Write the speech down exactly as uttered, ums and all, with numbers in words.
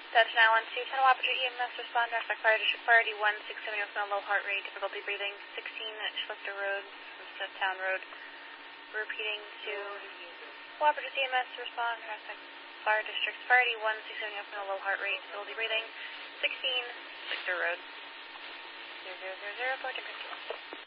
That's now on two ten Wappinger E M S, respond, Rastac Fire District Fire D one six seventy with no low heart rate, difficulty breathing, sixteen Schlichter Road, Step Town Road. Repeating to Wappinger E M S, respond, Rastac Fire District Fire D one six seventy with no low heart rate, difficulty breathing, sixteen Schlichter Road. zero zero zero zero, approaching fifty-one.